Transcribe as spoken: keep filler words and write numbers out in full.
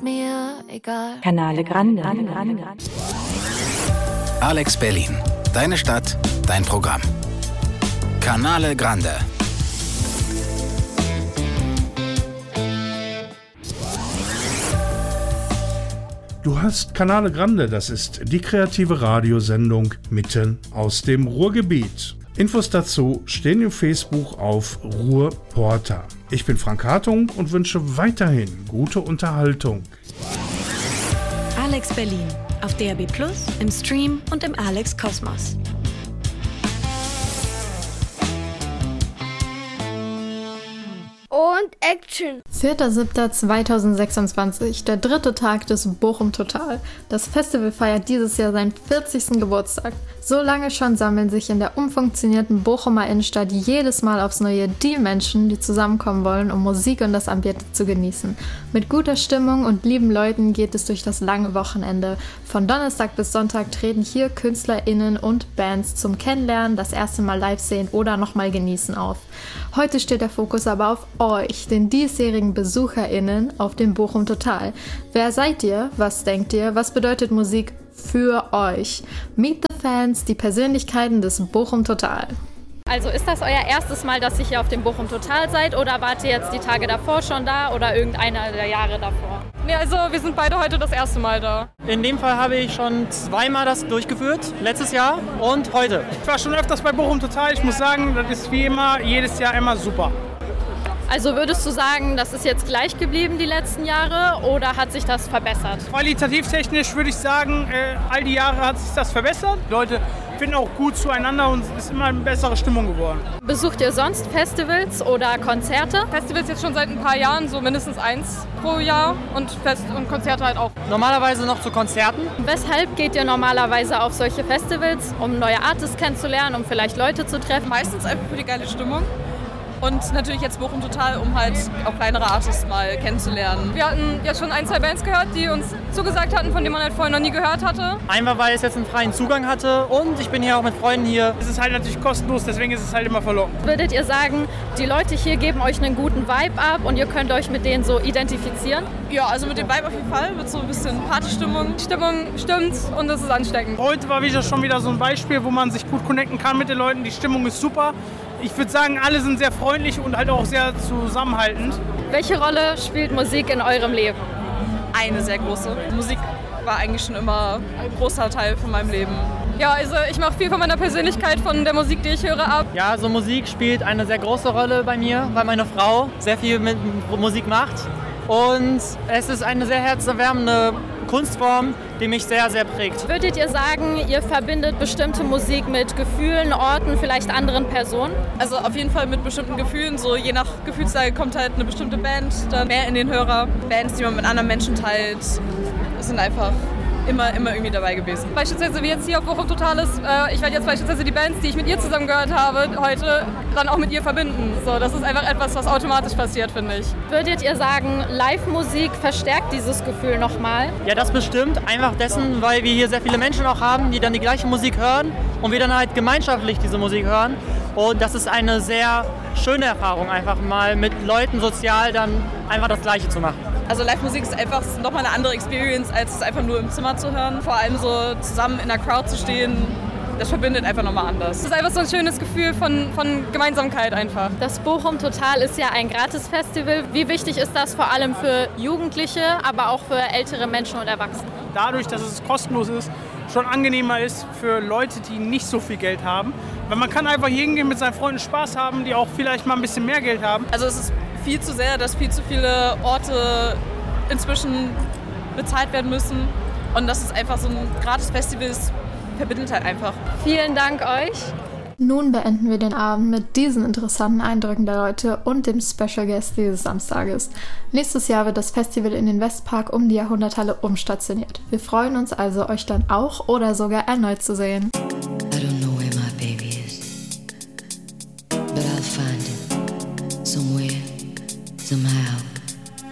mir egal. Canale Grande. Alex Berlin. Deine Stadt, dein Programm. Canale Grande. Du hast Canale Grande, das ist die kreative Radiosendung mitten aus dem Ruhrgebiet. Infos dazu stehen im Facebook auf Ruhrporter. Ich bin Frank Hartung und wünsche weiterhin gute Unterhaltung. Alex Berlin auf D A B Plus, im Stream und im Alex Kosmos. Und Action! vierter siebter zweitausendsechsundzwanzig, der dritte Tag des Bochum Total. Das Festival feiert dieses Jahr seinen vierzigsten Geburtstag. So lange schon sammeln sich in der umfunktionierten Bochumer Innenstadt jedes Mal aufs Neue die Menschen, die zusammenkommen wollen, um Musik und das Ambiente zu genießen. Mit guter Stimmung und lieben Leuten geht es durch das lange Wochenende. Von Donnerstag bis Sonntag treten hier KünstlerInnen und Bands zum Kennenlernen, das erste Mal live sehen oder nochmal genießen auf. Heute steht der Fokus aber auf euch, den diesjährigen BesucherInnen auf dem Bochum Total. Wer seid ihr? Was denkt ihr? Was bedeutet Musik für euch? Meet the Fans, die Persönlichkeiten des Bochum Total. Also ist das euer erstes Mal, dass ihr hier auf dem Bochum Total seid oder wart ihr jetzt die Tage davor schon da oder irgendeiner der Jahre davor? Nee, also wir sind beide heute das erste Mal da. In dem Fall habe ich schon zweimal das durchgeführt, letztes Jahr und heute. Ich war schon öfters bei Bochum Total, ich muss sagen, das ist wie immer, jedes Jahr immer super. Also würdest du sagen, das ist jetzt gleich geblieben die letzten Jahre oder hat sich das verbessert? Qualitativ technisch würde ich sagen, äh, all die Jahre hat sich das verbessert. Die Leute finden auch gut zueinander und es ist immer eine bessere Stimmung geworden. Besucht ihr sonst Festivals oder Konzerte? Festivals jetzt schon seit ein paar Jahren, so mindestens eins pro Jahr und, Fest- und Konzerte halt auch. Normalerweise noch zu Konzerten. Weshalb geht ihr normalerweise auf solche Festivals, um neue Artists kennenzulernen, um vielleicht Leute zu treffen? Meistens einfach für die geile Stimmung. Und natürlich jetzt Bochum Total, um halt auch kleinere Artists mal kennenzulernen. Wir hatten jetzt schon ein, zwei Bands gehört, die uns zugesagt hatten, von denen man halt vorher noch nie gehört hatte. Einmal, weil es jetzt einen freien Zugang hatte und ich bin hier auch mit Freunden hier. Es ist halt natürlich kostenlos, deswegen ist es halt immer verlockend. Würdet ihr sagen, die Leute hier geben euch einen guten Vibe ab und ihr könnt euch mit denen so identifizieren? Ja, also mit dem Vibe auf jeden Fall, mit so ein bisschen Partystimmung. Stimmung stimmt und es ist ansteckend. Heute war wieder schon wieder so ein Beispiel, wo man sich gut connecten kann mit den Leuten. Die Stimmung ist super. Ich würde sagen, alle sind sehr freundlich und halt auch sehr zusammenhaltend. Welche Rolle spielt Musik in eurem Leben? Eine sehr große. Musik war eigentlich schon immer ein großer Teil von meinem Leben. Ja, also ich mache viel von meiner Persönlichkeit, von der Musik, die ich höre, ab. Ja, also Musik spielt eine sehr große Rolle bei mir, weil meine Frau sehr viel mit Musik macht. Und es ist eine sehr herzerwärmende Kunstform, die mich sehr, sehr prägt. Würdet ihr sagen, ihr verbindet bestimmte Musik mit Gefühlen, Orten, vielleicht anderen Personen? Also auf jeden Fall mit bestimmten Gefühlen. So je nach Gefühlslage kommt halt eine bestimmte Band dann mehr in den Hörer. Bands, die man mit anderen Menschen teilt, sind einfach immer, immer irgendwie dabei gewesen. Beispielsweise wie jetzt hier auf Bochum Total ist, äh, ich werde jetzt beispielsweise die Bands, die ich mit ihr zusammen gehört habe, heute dann auch mit ihr verbinden. So, das ist einfach etwas, was automatisch passiert, finde ich. Würdet ihr sagen, Live-Musik verstärkt dieses Gefühl nochmal? Ja, das bestimmt. Einfach dessen, weil wir hier sehr viele Menschen auch haben, die dann die gleiche Musik hören und wir dann halt gemeinschaftlich diese Musik hören. Und das ist eine sehr schöne Erfahrung, einfach mal mit Leuten sozial dann einfach das Gleiche zu machen. Also Live-Musik ist einfach nochmal eine andere Experience, als es einfach nur im Zimmer zu hören. Vor allem so zusammen in der Crowd zu stehen, das verbindet einfach nochmal anders. Es ist einfach so ein schönes Gefühl von, von Gemeinsamkeit einfach. Das Bochum Total ist ja ein Gratis-Festival. Wie wichtig ist das vor allem für Jugendliche, aber auch für ältere Menschen und Erwachsene? Dadurch, dass es kostenlos ist, schon angenehmer ist für Leute, die nicht so viel Geld haben. Weil man kann einfach hier hingehen, mit seinen Freunden Spaß haben, die auch vielleicht mal ein bisschen mehr Geld haben. Also es ist viel zu sehr, dass viel zu viele Orte inzwischen bezahlt werden müssen. Und das ist einfach so ein Gratis-Festival, das verbindet halt einfach. Vielen Dank euch. Nun beenden wir den Abend mit diesen interessanten Eindrücken der Leute und dem Special Guest dieses Samstages. Nächstes Jahr wird das Festival in den Westpark um die Jahrhunderthalle umstationiert. Wir freuen uns also, euch dann auch oder sogar erneut zu sehen.